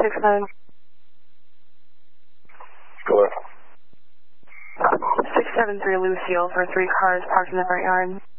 369. Go ahead. 673 Lucille for 3 cars parked in the front yard.